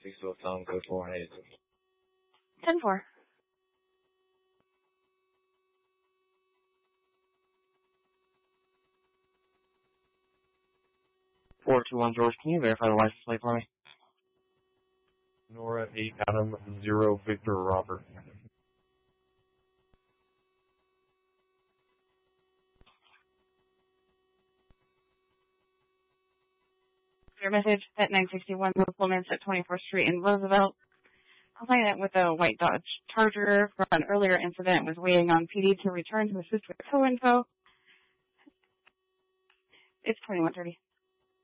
961 Tom, code 418. 10-4. 421 George, can you verify the license plate for me? Nora 8 Adam 0 Victor Robert. Your message at 961 Pullmans at 24th Street in Roosevelt. Complainant with a white Dodge Charger from an earlier incident was waiting on PD to return to assist with tow info. It's 21:30.